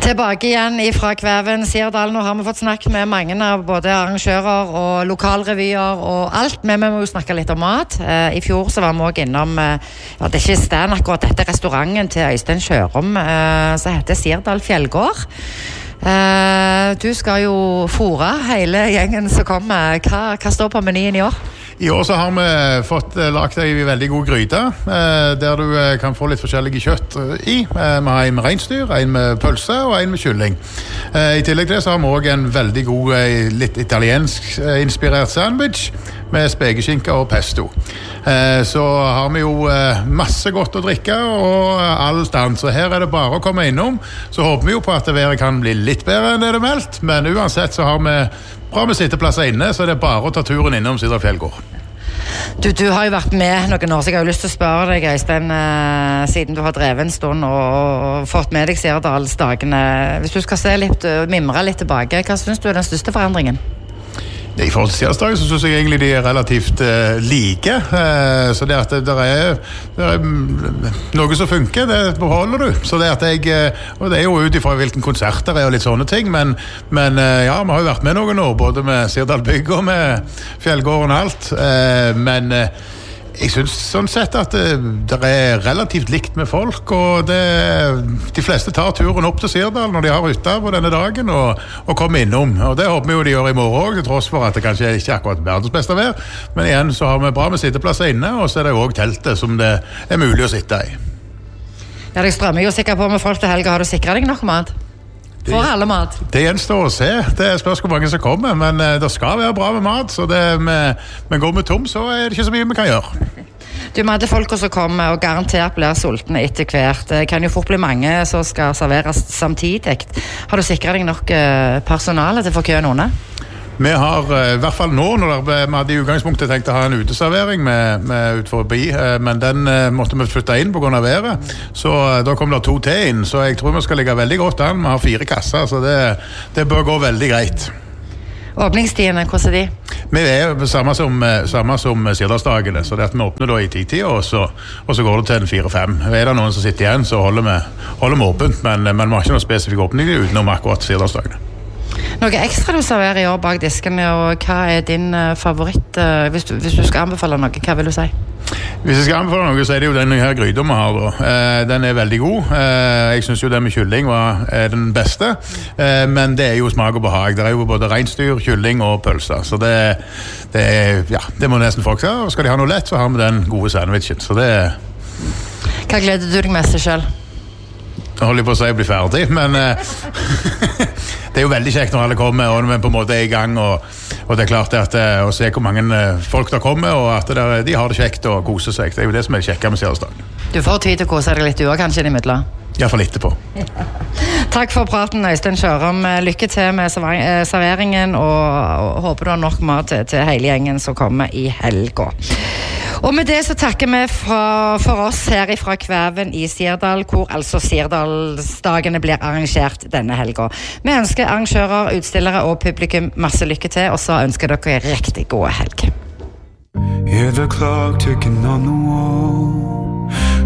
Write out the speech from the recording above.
Tilbake igjen fra Kvæven, Sirdal. Nå har vi fått snakket med mange av både arrangører og lokalrevyer og alt, men vi må jo snakke litt om mat. I fjor så var vi også innom, det er ikke stand akkurat, dette restauranten til Øystein Sjørum, som heter Sirdal Fjellgård. Du skal jo fôre hele gjengen som kommer. Hva står på menyen i år? I år så har vi fått lagt en veldig god gryte, der du kan få litt forskjellige kjøtt i. Vi har en med reinsdyr, en med pølse og en med kylling. I tillegg til det så har vi også en veldig god, litt italiensk inspirert sandwich med spekeskinke og pesto. Så har vi jo masse godt å drikke og alt annet, så her er det bare å komme innom. Så håper vi jo på at været kan bli litt bedre enn det er meldt, men uansett så har vi bra med sitteplasser inne, så det er bare å ta turen innom Sirdal Fjellgård. Du har jo vært med noen år, så jeg har jo lyst til å spørre deg, Øystein, siden du har drevet en stund og fått med deg Sirdalsdagene. Hvis du skal mimre litt tilbake, hva synes du er den største forandringen? I forhold til Sirdalsdagen så synes jeg egentlig de er relativt like, så det at det er noe som funker, det beholder du. Så det at og det er jo ut ifra hvilken konsert det er og litt sånne ting, men ja, vi har jo vært med noen år, både med Sirdal Bygg og med Fjellgården og alt, men jeg synes sånn sett at det er relativt likt med folk, og de fleste tar turen opp til Sirdal når de har hytta på denne dagen og kommer innom. Og det håper vi jo de gjør i morgen også, til tross for at det kanskje ikke er akkurat verdens beste vær. Men igjen så har vi bra med sitteplasser inne, og så er det jo også teltet som det er mulig å sitte i. Ja, jeg strømmer jo sikkert på med folk til helga. Har du sikret deg nok mat? For alle mat? Det gjenstår å se. Det spørs hvor mange som kommer, men det skal være bra med mat, så men går vi tom, så er det ikke så mye vi kan gjøre. Du, med folk som kommer og garantert blir sultne etter hvert. Det kan jo fort bli mange som skal serveres samtidig. Har du sikret deg nok personale til å få køen unna? Vi har, i hvert fall nå, når vi hadde i utgangspunktet tenkt å ha en uteservering med ut forbi, men den måtte vi flytte inn på grunn av været, så da kom det 2 til inn, så jeg tror vi skal ligge veldig godt an. Vi har 4 kasser, så det bør gå veldig greit. Åpningstidene, hvordan er de? Vi er samme som Sirdalsdagene, så det at vi åpner da i 10-tida, og så går det til 4-5. Er det noen som sitter igjen, så holder vi åpent, men vi har ikke noen spesifikk åpning utenom akkurat Sirdalsdagene. Noe ekstra du serverer i år bak diskene, og hva er din favoritt? Hvis du skal anbefale noe, hva vil du si? Hvis jeg skal anbefale noe, så er det jo denne her gryta vi har da. Den er veldig god. Jeg synes jo den med kylling er den beste, men det er jo smak og behag. Det er jo både reinsdyr, kylling og pølser, så det må nesten folk si. Skal de ha noe lett, så har vi den gode sandwichen. Så Hva gleder du deg mest til selv? Jeg holder på å si å bli ferdig, men det er jo veldig kjekt når alle kommer og vi på en måte er i gang, og det er klart at å se hvor mange folk der kommer, og at de har det kjekt og koser seg. Det er jo det som er kjekkere med Sirdalsdagen. Du får tid til å kose deg litt du også, kanskje i midler? I hvert fall etterpå. Takk for praten, Øystein Sjørum. Lykke til med serveringen, og håper du har nok mat til hele gjengen som kommer i helga. Og med det så takker vi for oss her fra Kvæven i Sirdal, hvor altså Sirdalsdagene blir arrangert denne helga. Vi ønsker arrangører, utstillere og publikum masse lykke til, og så ønsker dere riktig gode helg. Hear the clock ticking on the wall,